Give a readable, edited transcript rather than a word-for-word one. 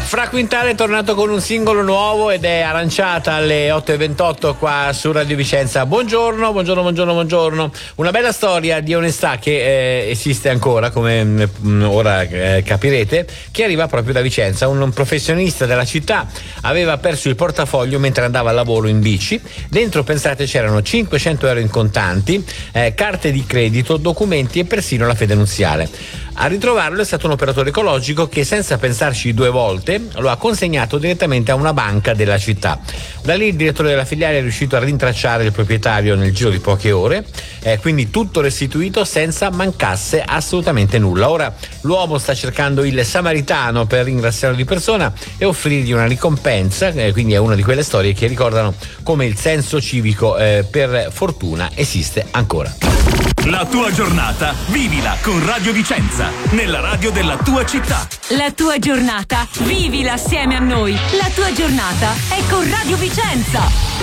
Fra Quintale è tornato con un singolo nuovo ed è Aranciata alle 8:28 qua su Radio Vicenza. Buongiorno. Una bella storia di onestà che esiste ancora, come ora capirete, che arriva proprio da Vicenza. Un professionista della città aveva perso il portafoglio mentre andava al lavoro in bici. Dentro, pensate, c'erano 500 euro in contanti, carte di credito, documenti e persino la fede nuziale. A ritrovarlo è stato un operatore ecologico che, senza pensarci due volte, lo ha consegnato direttamente a una banca della città. Da lì il direttore della filiale è riuscito a rintracciare il proprietario nel giro di poche ore, quindi tutto restituito senza mancasse assolutamente nulla. Ora l'uomo sta cercando il samaritano per ringraziarlo di persona e offrirgli una ricompensa, quindi è una di quelle storie che ricordano come il senso civico, per fortuna, esiste ancora. La tua giornata vivila con Radio Vicenza, nella radio della tua città. La tua giornata vivila assieme a noi. La tua giornata è con Radio Vicenza.